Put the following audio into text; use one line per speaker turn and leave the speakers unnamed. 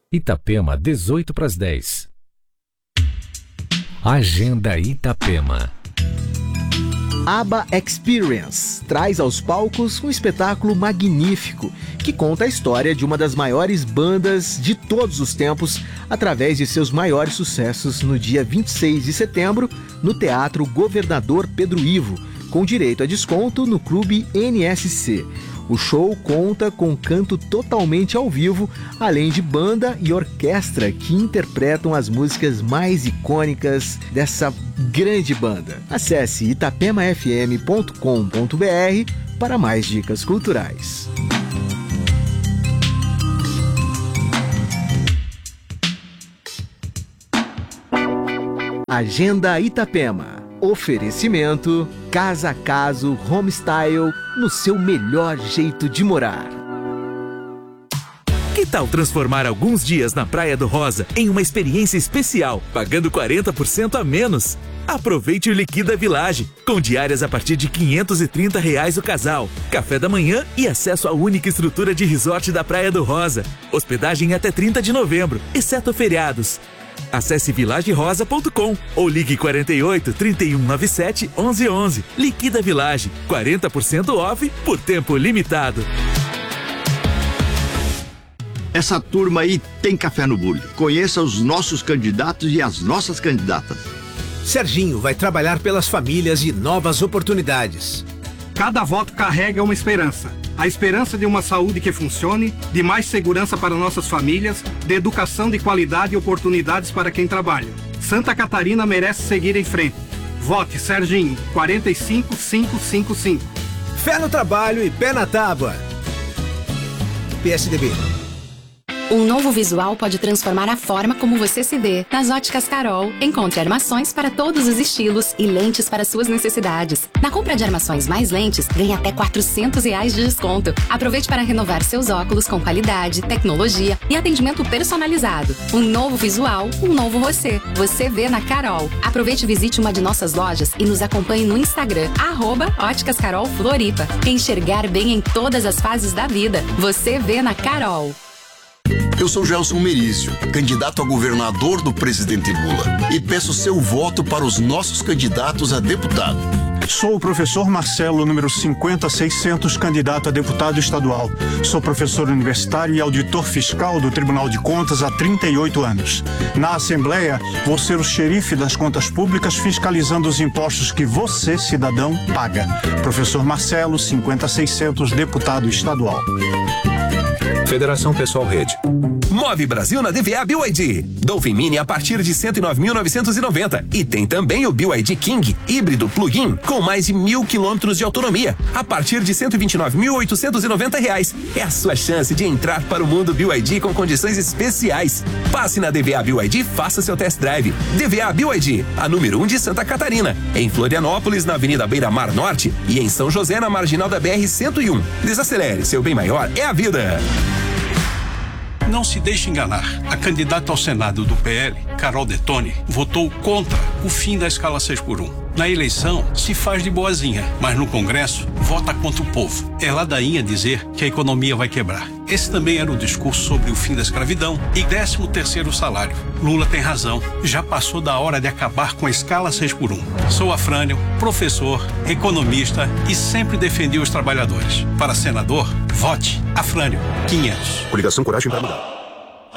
Itapema, 8:18. Agenda Itapema.
ABBA Experience traz aos palcos um espetáculo magnífico que conta a história de uma das maiores bandas de todos os tempos através de seus maiores sucessos no dia 26 de setembro no Teatro Governador Pedro Ivo, com direito a desconto no Clube NSC. O show conta com canto totalmente ao vivo, além de banda e orquestra que interpretam as músicas mais icônicas dessa grande banda. Acesse itapemafm.com.br para mais dicas culturais. Agenda Itapema. Oferecimento Casa a Caso Homestyle, no seu melhor jeito de morar.
Que tal transformar alguns dias na Praia do Rosa em uma experiência especial, pagando 40% a menos? Aproveite o Liquida Village, com diárias a partir de R$ 530 o casal, café da manhã e acesso à única estrutura de resort da Praia do Rosa. Hospedagem até 30 de novembro, exceto feriados. Acesse vilagerosa.com ou ligue 48 3197 1111. Liquida Village, 40% off por tempo limitado.
Essa turma aí tem café no bule. Conheça os nossos candidatos e as nossas candidatas.
Serginho vai trabalhar pelas famílias e novas oportunidades.
Cada voto carrega uma esperança. A esperança de uma saúde que funcione, de mais segurança para nossas famílias, de educação de qualidade e oportunidades para quem trabalha. Santa Catarina merece seguir em frente. Vote Serginho, 45555.
Fé no trabalho e pé na tábua. PSDB.
Um novo visual pode transformar a forma como você se vê. Nas Óticas Carol, encontre armações para todos os estilos e lentes para suas necessidades. Na compra de armações mais lentes, ganhe até R$ 400 de desconto. Aproveite para renovar seus óculos com qualidade, tecnologia e atendimento personalizado. Um novo visual, um novo você. Você vê na Carol. Aproveite e visite uma de nossas lojas e nos acompanhe no Instagram, @óticascarolfloripa. Enxergar bem em todas as fases da vida. Você vê na Carol.
Eu sou Gelson Merício, candidato a governador do presidente Lula, e peço seu voto para os nossos candidatos a deputado.
Sou o professor Marcelo, número 50600, candidato a deputado estadual. Sou professor universitário e auditor fiscal do Tribunal de Contas há 38 anos. Na Assembleia, vou ser o xerife das contas públicas fiscalizando os impostos que você, cidadão, paga. Professor Marcelo, 50600, deputado estadual.
Federação Pessoal Rede.
Move Brasil na DVA BYD. Dolphin Mini a partir de 109.990. E tem também o BYD King, híbrido plug-in, com mais de 1.000 quilômetros de autonomia, a partir de R$ 129.890. É a sua chance de entrar para o mundo BYD com condições especiais. Passe na DVA BYD e faça seu test drive. DVA BYD, a número 1 de Santa Catarina. Em Florianópolis, na Avenida Beira Mar Norte. E em São José, na Marginal da BR-101. Desacelere, seu bem maior é a vida.
Não se deixe enganar. A candidata ao Senado do PL, Carol Detoni, votou contra o fim da escala 6x1. Na eleição, se faz de boazinha, mas no Congresso, vota contra o povo. É ladainha dizer que a economia vai quebrar. Esse também era o discurso sobre o fim da escravidão e 13º salário. Lula tem razão. Já passou da hora de acabar com a escala 6x1. Sou Afrânio, professor, economista e sempre defendi os trabalhadores. Para senador, vote Afrânio, 500.
Coligação Coragem para Mudar.